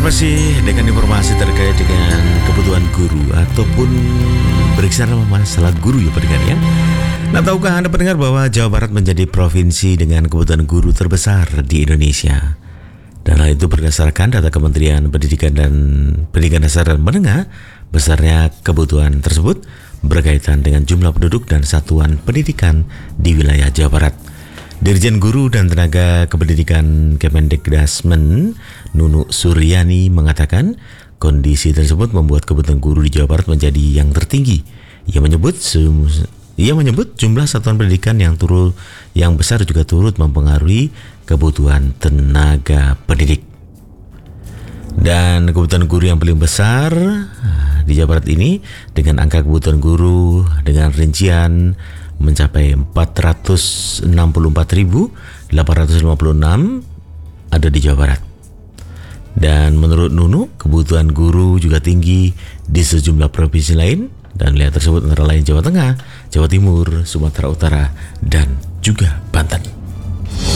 masih dengan informasi terkait dengan kebutuhan guru ataupun berbicara masalah guru ya pendengar ya. Nah, tahukah Anda pendengar bahwa Jawa Barat menjadi provinsi dengan kebutuhan guru terbesar di Indonesia? Dan hal itu berdasarkan data Kementerian Pendidikan Dasar dan Menengah. Besarnya kebutuhan tersebut berkaitan dengan jumlah penduduk dan satuan pendidikan di wilayah Jawa Barat. Dirjen Guru dan Tenaga Kependidikan Kemendikdasmen Nunu Suryani mengatakan kondisi tersebut membuat kebutuhan guru di Jawa Barat menjadi yang tertinggi. Ia menyebut jumlah satuan pendidikan yang besar juga turut mempengaruhi kebutuhan tenaga pendidik. Dan kebutuhan guru yang paling besar di Jawa Barat ini dengan angka kebutuhan guru dengan rincian mencapai 464.856 ada di Jawa Barat. Dan menurut Nunu, kebutuhan guru juga tinggi di sejumlah provinsi lain, dan wilayah tersebut antara lain Jawa Tengah, Jawa Timur, Sumatera Utara, dan juga Banten.